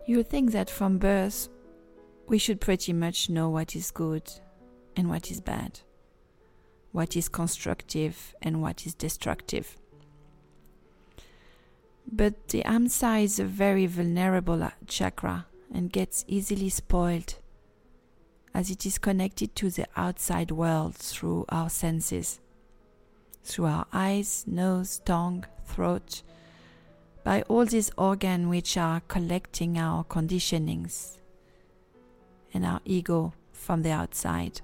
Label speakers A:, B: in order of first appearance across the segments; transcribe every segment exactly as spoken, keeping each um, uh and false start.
A: You would think that from birth we should pretty much know what is good and what is bad, what is constructive and what is destructive. But the Amsa is a very vulnerable chakra and gets easily spoiled as it is connected to the outside world through our senses, through our eyes, nose, tongue, throat, by all these organs which are collecting our conditionings and our ego from the outside.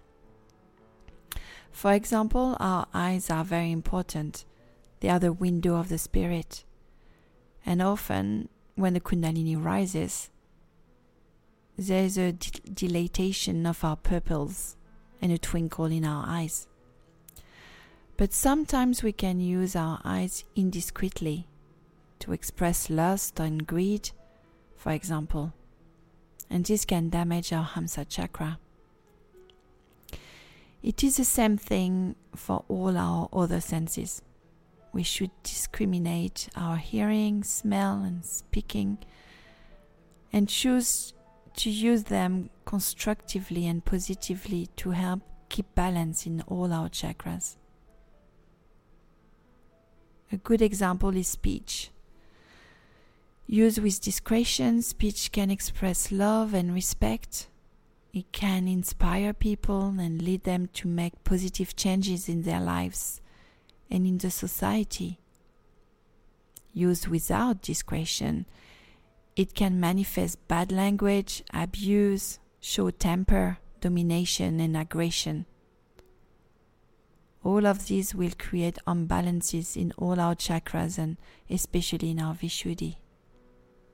A: For example, our eyes are very important. They are the window of the spirit. And often, when the Kundalini rises, there is a d- dilatation of our pupils and a twinkle in our eyes. But sometimes we can use our eyes indiscreetly to express lust and greed, for example, and this can damage our Hamsa chakra. It is the same thing for all our other senses. We should discriminate our hearing, smell, and speaking, and choose to use them constructively and positively to help keep balance in all our chakras. A good example is speech. Used with discretion, speech can express love and respect. It can inspire people and lead them to make positive changes in their lives and in the society. Used without discretion, it can manifest bad language, abuse, show temper, domination, and aggression. All of these will create imbalances in all our chakras and especially in our Vishuddhi.